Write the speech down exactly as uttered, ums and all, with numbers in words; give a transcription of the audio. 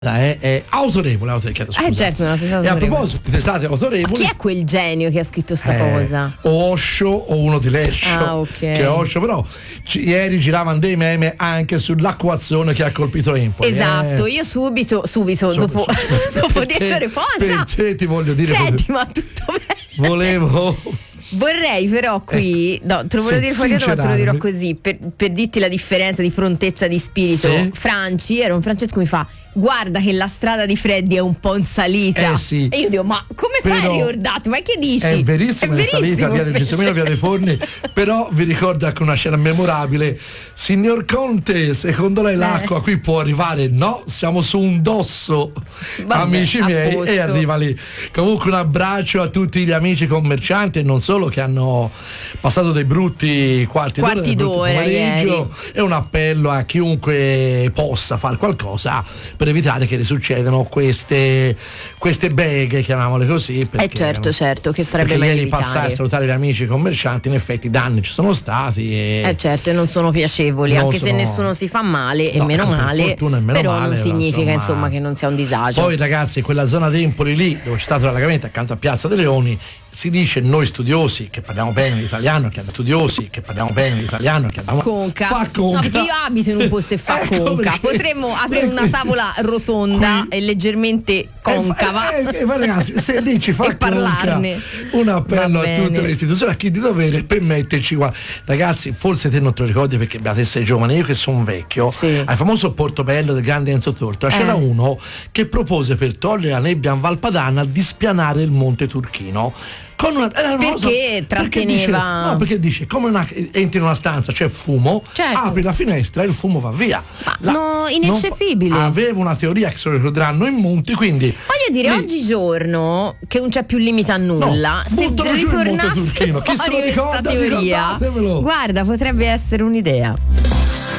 È, è autorevole, autorevole scusa. Eh certo, una e a proposito di testate autorevoli, ma chi è quel genio che ha scritto sta eh, cosa? O Osho o uno di Lesho, ah, okay. che è Osho, però c- ieri giravano dei meme anche sull'acquazione che ha colpito Empoli. Esatto, eh. io subito, subito, So, dopo, so, dopo dieci ore poi. Per te ti voglio dire. Freddy, ma tutto bene. Volevo. Vorrei però qui, ecco, no, te lo volevo sì, dire fuori, ma te lo dirò così, per, per dirti la differenza di prontezza di spirito. Sì. Franci, era un Francesco, mi fa: guarda che la strada di Freddy è un po' in salita. Eh, sì. E io dico: ma come Però fai a ricordarti? Ma che dici? È verissimo, è in salita, via del Gesumino, via dei Forni. Però vi ricordo anche una scena memorabile. Signor Conte, secondo lei l'acqua eh. qui può arrivare? No, siamo su un dosso. Vabbè, amici miei, e arriva lì. Comunque un abbraccio a tutti gli amici commercianti e non solo, che hanno passato dei brutti quarti, quarti d'ora, d'ora ieri. E un appello a chiunque possa fare qualcosa per evitare che risuccedano queste queste beghe, chiamiamole così, perché, eh certo certo che sarebbe meglio ieri evitare. Passare a salutare gli amici commercianti, in effetti danni ci sono stati e eh certo, e non sono piacevoli, non anche sono... se nessuno si fa male no, e meno male, fortuna, meno però male, non significa insomma... insomma che non sia un disagio. Poi ragazzi, in quella zona di Empoli lì dove c'è stato l'allagamento accanto a Piazza dei Leoni, si dice noi studiosi che parliamo bene l'italiano, che studiosi che parliamo bene l'italiano, che abbiamo conca. Fa conca. No, perché io abito in un posto e fa ecco conca. Perché... Potremmo aprire una tavola rotonda qui... e leggermente concava. Eh, eh, eh, ragazzi, se lì ci fa e parlarne. Un appello a tutte le istituzioni, a chi di dovere, per metterci qua. Ragazzi, forse te non te lo ricordi perché Beate sei giovane, io che sono vecchio, sì. al famoso Portobello del grande Enzo Tortora, eh. c'era uno che propose per togliere la nebbia in Valpadana di spianare il Monte Turchino. Con una, eh, perché so, tratteneva perché dice, no, perché dice come una, entri in una stanza c'è fumo, certo. apri la finestra e il fumo va via. Ma la, no, ineccepibile. Non, avevo una teoria che se lo ricorderanno in Monti, quindi voglio dire, lì, oggigiorno che non c'è più limite a nulla, no, se ritornasse fuori chi se lo ricorda, teoria, guarda, potrebbe essere un'idea.